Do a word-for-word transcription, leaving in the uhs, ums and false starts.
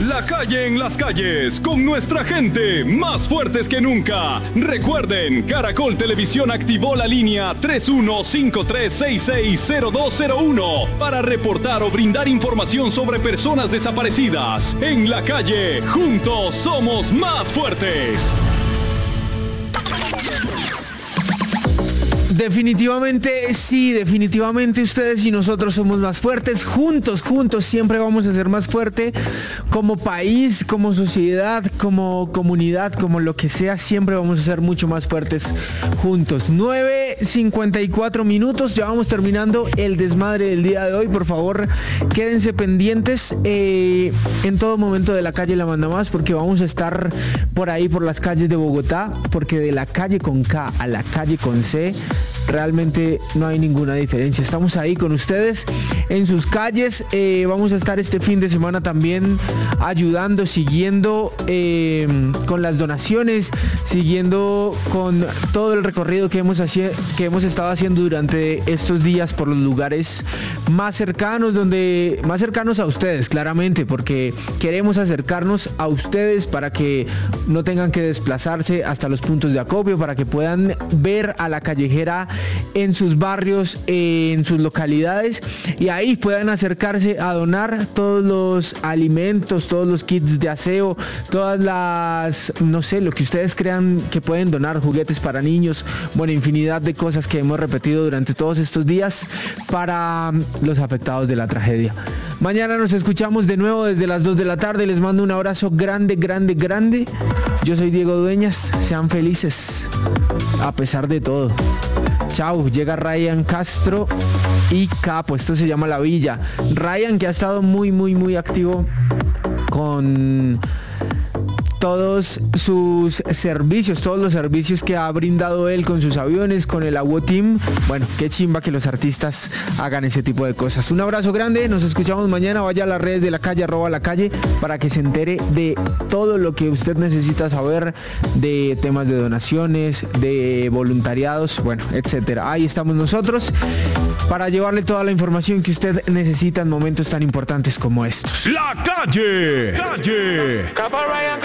La calle en las calles, con nuestra gente, más fuertes que nunca. Recuerden, Caracol Televisión activó la línea tres uno cinco tres seis seis cero dos cero uno para reportar o brindar información sobre personas desaparecidas. En la calle, juntos somos más fuertes. Definitivamente sí, definitivamente ustedes y nosotros somos más fuertes. Juntos, juntos siempre vamos a ser más fuerte. Como país, como sociedad, como comunidad, como lo que sea, siempre vamos a ser mucho más fuertes juntos. nueve cincuenta y cuatro minutos, ya vamos terminando el desmadre del día de hoy. Por favor, quédense pendientes eh, en todo momento de La Calle La Manda Más, porque vamos a estar por ahí, por las calles de Bogotá, porque de la calle con K a la calle con C realmente no hay ninguna diferencia. Estamos ahí con ustedes en sus calles. Eh, vamos a estar este fin de semana también ayudando, siguiendo eh, con las donaciones, siguiendo con todo el recorrido que hemos, haci- que hemos estado haciendo durante estos días por los lugares más cercanos, donde más cercanos a ustedes, claramente, porque queremos acercarnos a ustedes para que no tengan que desplazarse hasta los puntos de acopio, para que puedan ver a la callejera en sus barrios, en sus localidades, y ahí puedan acercarse a donar todos los alimentos, todos los kits de aseo, todas las, no sé, lo que ustedes crean que pueden donar, juguetes para niños, bueno, infinidad de cosas que hemos repetido durante todos estos días para los afectados de la tragedia. Mañana nos escuchamos de nuevo desde las dos de la tarde. Les mando un abrazo grande, grande, grande. Yo soy Diego Dueñas. Sean felices a pesar de todo. Chao, llega Ryan Castro y Capo, esto se llama La Villa. Ryan, que ha estado muy, muy, muy activo con todos sus servicios, todos los servicios que ha brindado él con sus aviones, con el Agua Team. Bueno, qué chimba que los artistas hagan ese tipo de cosas. Un abrazo grande, nos escuchamos mañana. Vaya a las redes de La Calle, arroba La Calle, para que se entere de todo lo que usted necesita saber, de temas de donaciones, de voluntariados, bueno, etcétera. Ahí estamos nosotros para llevarle toda la información que usted necesita en momentos tan importantes como estos. La Calle, calle.